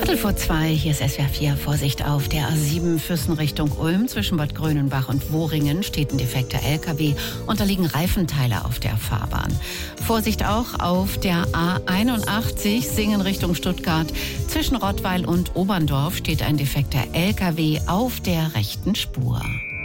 2:15, hier ist SWR 4. Vorsicht auf der A7 Füssen Richtung Ulm. Zwischen Bad Grönenbach und Wohringen steht ein defekter LKW und da liegen Reifenteile auf der Fahrbahn. Vorsicht auch auf der A81 Singen Richtung Stuttgart. Zwischen Rottweil und Oberndorf steht ein defekter LKW auf der rechten Spur.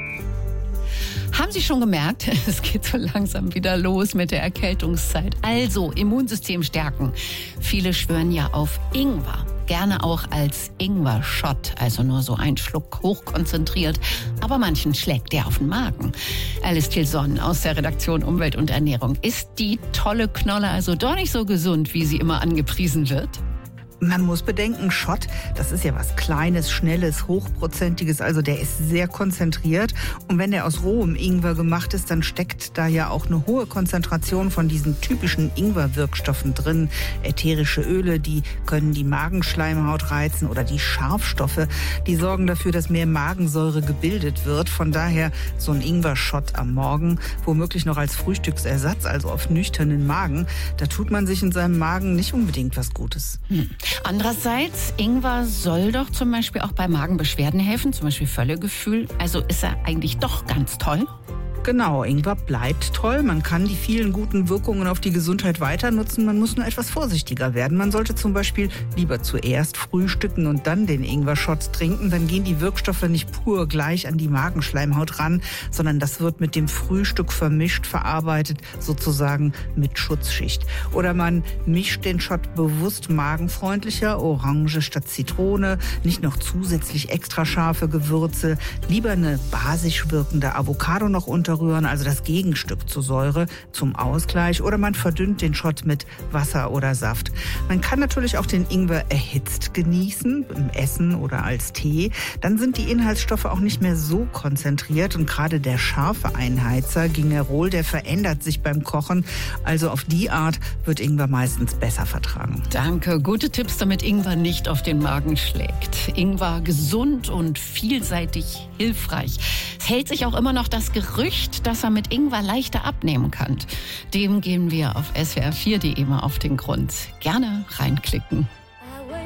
Haben Sie schon gemerkt, es geht so langsam wieder los mit der Erkältungszeit. Also Immunsystem stärken. Viele schwören ja auf Ingwer. Gerne auch als Ingwer-Shot, also nur so ein Schluck hochkonzentriert. Aber manchen schlägt der auf den Magen. Alice Tilson aus der Redaktion Umwelt und Ernährung. Ist die tolle Knolle also doch nicht so gesund, wie sie immer angepriesen wird? Man muss bedenken, Shot, das ist ja was Kleines, Schnelles, Hochprozentiges, also der ist sehr konzentriert. Und wenn der aus rohem Ingwer gemacht ist, dann steckt da ja auch eine hohe Konzentration von diesen typischen Ingwer-Wirkstoffen drin. Ätherische Öle, die können die Magenschleimhaut reizen, oder die Scharfstoffe, die sorgen dafür, dass mehr Magensäure gebildet wird. Von daher so ein Ingwer-Shot am Morgen, womöglich noch als Frühstücksersatz, also auf nüchternen Magen, da tut man sich in seinem Magen nicht unbedingt was Gutes. Andererseits, Ingwer soll doch zum Beispiel auch bei Magenbeschwerden helfen, zum Beispiel Völlegefühl. Also ist er eigentlich doch ganz toll? Genau, Ingwer bleibt toll. Man kann die vielen guten Wirkungen auf die Gesundheit weiter nutzen. Man muss nur etwas vorsichtiger werden. Man sollte zum Beispiel lieber zuerst frühstücken und dann den Ingwer-Shot trinken. Dann gehen die Wirkstoffe nicht pur gleich an die Magenschleimhaut ran, sondern das wird mit dem Frühstück vermischt, verarbeitet, sozusagen mit Schutzschicht. Oder man mischt den Shot bewusst magenfreundlicher, Orange statt Zitrone, nicht noch zusätzlich extra scharfe Gewürze, lieber eine basisch wirkende Avocado noch unterrühren, also das Gegenstück zur Säure, zum Ausgleich, oder man verdünnt den Shot mit Wasser oder Saft. Man kann natürlich auch den Ingwer erhitzt genießen, im Essen oder als Tee. Dann sind die Inhaltsstoffe auch nicht mehr so konzentriert und gerade der scharfe Einheizer, Gingerol, der verändert sich beim Kochen. Also auf die Art wird Ingwer meistens besser vertragen. Danke, gute Tipps, damit Ingwer nicht auf den Magen schlägt. Ingwer gesund und vielseitig hilfreich. Es hält sich auch immer noch das Gerücht, dass man mit Ingwer leichter abnehmen kann. Dem gehen wir auf swr4.de mal auf den Grund. Gerne reinklicken.